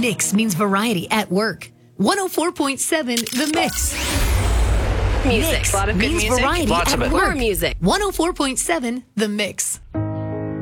Nix means variety at work. 104.7 The Mix. Music. Nix A lot of good means music. variety Lots at of it. work. More music. 104.7 The Mix.